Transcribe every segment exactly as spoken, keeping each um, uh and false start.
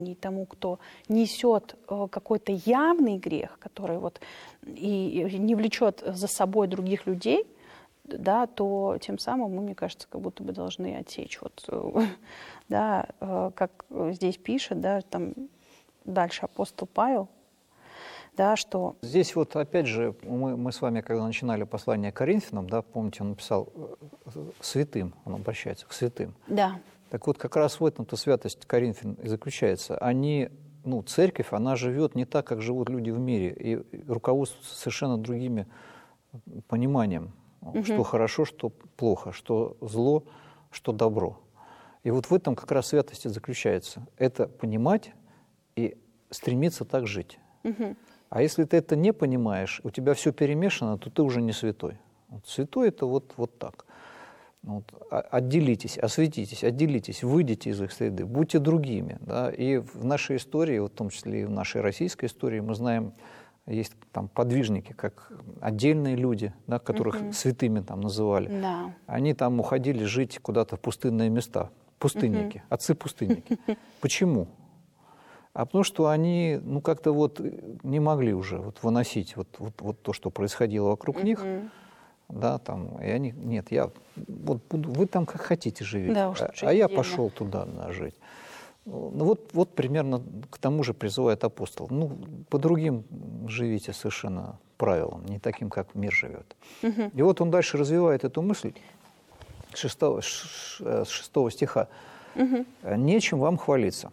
И тому, кто несет какой-то явный грех, который вот и не влечет за собой других людей, да, то тем самым мы, мне кажется, как будто бы должны отсечь. Вот, да, как здесь пишет, да, там дальше апостол Павел, да, что... Здесь вот опять же, мы, мы с вами, когда начинали послание к Коринфянам, да, помните, он написал святым, он обращается к святым. Да. Так вот, как раз в этом-то святость Коринфян и заключается. Они, ну, церковь, она живет не так, как живут люди в мире, и руководствуется совершенно другими пониманием, угу. что хорошо, что плохо, что зло, что добро. И вот в этом как раз святость и заключается. Это понимать и стремиться так жить. Угу. А если ты это не понимаешь, у тебя все перемешано, то ты уже не святой. Вот святой – это вот, вот так. Вот, отделитесь, осветитесь, отделитесь, выйдите из их среды, будьте другими. Да? И в нашей истории, вот в том числе и в нашей российской истории, мы знаем, есть там подвижники, как отдельные люди, да, которых uh-huh. святыми там называли. Да. Они там уходили жить куда-то в пустынные места, пустынники, uh-huh. отцы-пустынники. Почему? А потому что они, ну, как-то вот не могли уже вот выносить вот, вот, вот то, что происходило вокруг uh-huh. них. Да, там, и они, нет, я, вот, вы там как хотите живите, да, а, а я пошел туда да, жить. Ну, вот, вот примерно к тому же призывает апостол. Ну, по другим живите совершенно правилам, не таким, как мир живет. Угу. И вот он дальше развивает эту мысль с шестого, с шестого стиха. Угу. Нечем вам хвалиться.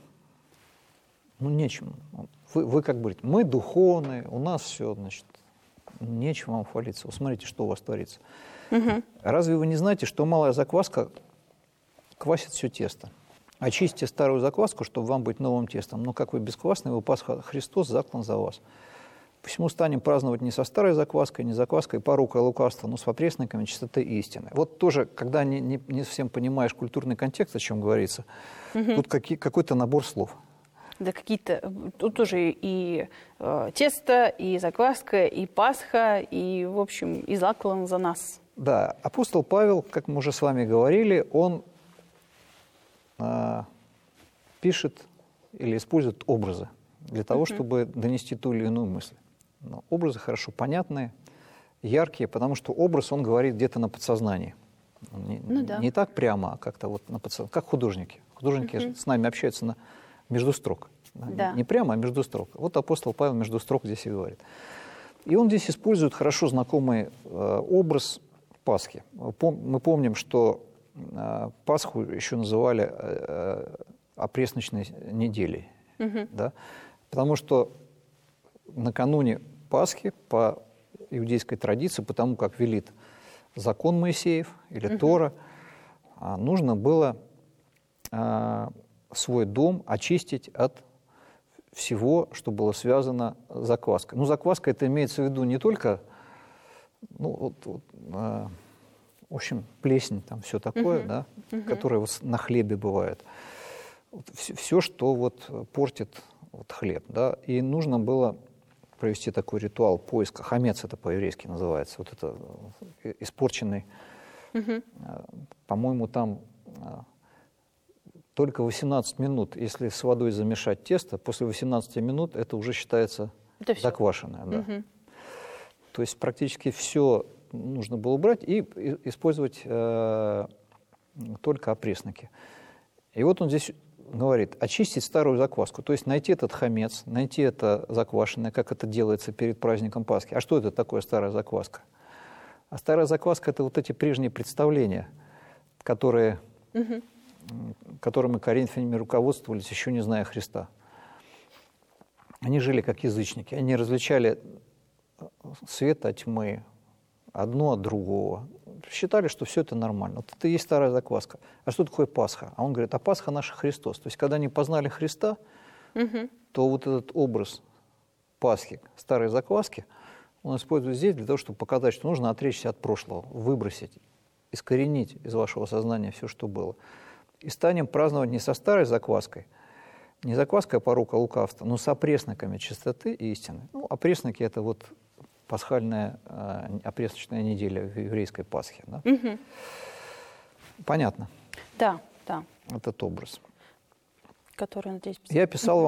Ну, нечем. Вы, вы как говорите, мы духовные, у нас все, значит, нечем вам хвалиться. Вы смотрите, что у вас творится. Угу. Разве вы не знаете, что малая закваска квасит все тесто? Очистите старую закваску, чтобы вам быть новым тестом. Но как вы бесквасны, вы Пасха Христос заклан за вас. Посему станем праздновать не со старой закваской, не закваской порока и лукавства, но с попресноками чистоты и истины. Вот тоже, когда не, не, не совсем понимаешь культурный контекст, о чем говорится, угу. тут какие, какой-то набор слов. Да какие-то, тут тоже и э, тесто, и закваска, и Пасха, и, в общем, и заклан за нас. Да, апостол Павел, как мы уже с вами говорили, он э, пишет или использует образы для того, uh-huh. чтобы донести ту или иную мысль. Но образы хорошо понятные, яркие, потому что образ, он говорит где-то на подсознании. Не, ну, да. не так прямо, а как-то вот на подсознании, как художники. Художники uh-huh. с нами общаются на... между строк. Да? Да. Не прямо, а между строк. Вот апостол Павел между строк здесь и говорит. И он здесь использует хорошо знакомый э, образ Пасхи. Пом- мы помним, что э, Пасху еще называли э, опресночной неделей. Угу. Да? Потому что накануне Пасхи по иудейской традиции, потому как велит закон Моисеев или угу. Тора, э, нужно было... Э, свой дом очистить от всего, что было связано с закваской. Ну, закваска, это имеется в виду не только, ну, вот, вот, э, в общем, плесень, там, все такое, uh-huh. да, uh-huh. которое вот на хлебе бывает. Вот, все, все, что вот портит вот, хлеб, да, и нужно было провести такой ритуал поиска. Хамец это по-еврейски называется, вот это испорченный, uh-huh. э, по-моему, там... Э, только восемнадцать минут, если с водой замешать тесто, после восемнадцати минут это уже считается это заквашенное. Да. Угу. То есть практически все нужно было убрать и использовать э, только опресноки. И вот он здесь говорит, очистить старую закваску, то есть найти этот хамец, найти это заквашенное, как это делается перед праздником Пасхи. А что это такое старая закваска? А старая закваска – это вот эти прежние представления, которые... Угу. которыми коринфяне руководствовались, еще не зная Христа. Они жили как язычники. Они различали свет от тьмы, одно от другого. Считали, что все это нормально. Вот это и есть старая закваска. А что такое Пасха? А он говорит, а Пасха наша Христос. То есть, когда они познали Христа, угу. то вот этот образ Пасхи, старой закваски, он использует здесь для того, чтобы показать, что нужно отречься от прошлого, выбросить, искоренить из вашего сознания все, что было. И станем праздновать не со старой закваской, не закваской порока лукавства, но с опресноками чистоты и истины. Ну, опресноки – это вот пасхальная, э, опресночная неделя в еврейской Пасхе. Да? Угу. Понятно? Да, да. Этот образ. Который он здесь Я писал